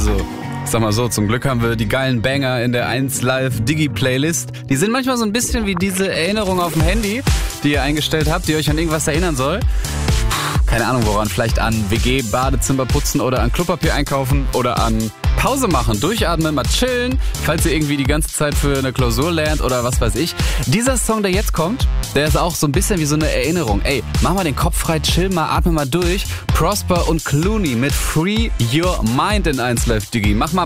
Also, sag mal so, zum Glück haben wir die geilen Banger in der 1Live Digi Playlist. Die sind manchmal so ein bisschen wie diese Erinnerung auf dem Handy, die ihr eingestellt habt, die euch an irgendwas erinnern soll. Keine Ahnung woran, vielleicht an WG, Badezimmer putzen oder an Klopapier einkaufen oder an Pause machen, durchatmen, mal chillen, falls ihr irgendwie die ganze Zeit für eine Klausur lernt oder was weiß ich. Dieser Song, der jetzt kommt, der ist auch so ein bisschen wie so eine Erinnerung. Ey, mach mal den Kopf frei, chill mal, atme mal durch. Prosper und Clooney mit Free Your Mind in 1Live Digi. Mach mal